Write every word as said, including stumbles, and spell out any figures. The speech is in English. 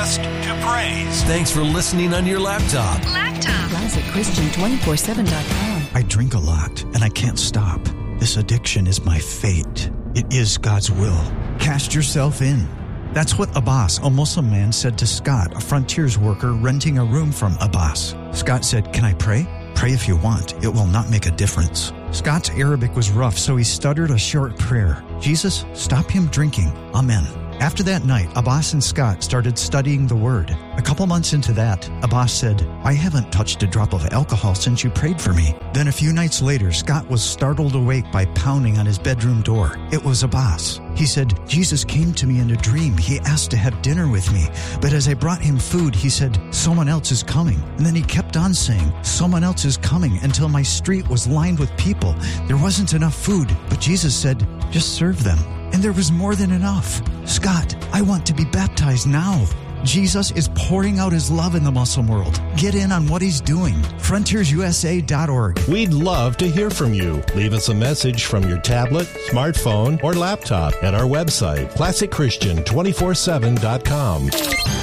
just to praise. Thanks for listening on your laptop. Laptop. Classic Christian two four seven dot com. I drink a lot, and I can't stop. This addiction is my fate. It is God's will. Cast yourself in. That's what Abbas, a Muslim man, said to Scott, a Frontiers worker renting a room from Abbas. Scott said, "Can I pray?" "Pray if you want. It will not make a difference." Scott's Arabic was rough, so he stuttered a short prayer. "Jesus, stop him drinking. Amen." After that night, Abbas and Scott started studying the Word. A couple months into that, Abbas said, "I haven't touched a drop of alcohol since you prayed for me." Then a few nights later, Scott was startled awake by pounding on his bedroom door. It was Abbas. He said, "Jesus came to me in a dream. He asked to have dinner with me. But as I brought him food, he said, 'Someone else is coming.' And then he kept on saying, 'Someone else is coming,' until my street was lined with people. There wasn't enough food, but Jesus said, 'Just serve them.' And there was more than enough. Scott, I want to be baptized now." Jesus is pouring out his love in the Muslim world. Get in on what he's doing. frontiers u s a dot org. We'd love to hear from you. Leave us a message from your tablet, smartphone, or laptop at our website, classic christian two four seven dot com.